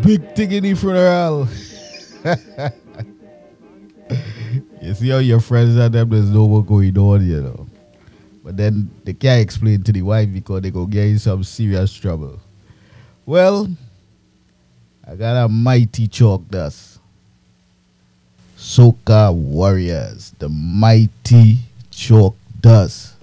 big thing in the funeral. You see how your friends and them, there's no what going on, you know. But then they can't explain to the wife because they go get in some serious trouble. Well, I got a mighty chalk dust. Soca Warriors, the mighty chalk dust.